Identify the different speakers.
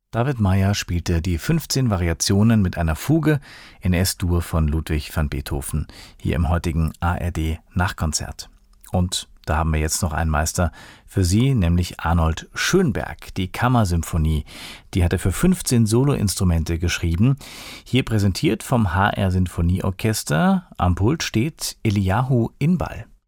Speaker 1: David Meyer spielte die 15 Variationen mit einer Fuge in S-Dur von Ludwig van Beethoven, hier im heutigen ARD Nachkonzert. Und da haben wir jetzt noch einen Meister für Sie, nämlich Arnold Schönberg, die Kammersymphonie. Die hat er für 15 Soloinstrumente geschrieben. Hier präsentiert vom HR Sinfonieorchester. Am Pult steht Eliahu Inbal.